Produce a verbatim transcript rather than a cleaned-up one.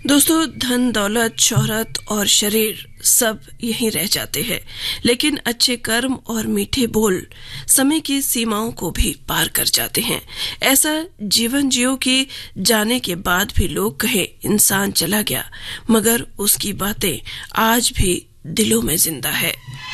दोस्तों, धन, दौलत, शोहरत और शरीर सब यहीं रह जाते हैं, लेकिन अच्छे कर्म और मीठे बोल समय की सीमाओं को भी पार कर जाते हैं। ऐसा जीवन जियो कि जाने के बाद भी लोग कहे इंसान चला गया, मगर उसकी बातें आज भी दिलों में जिंदा है।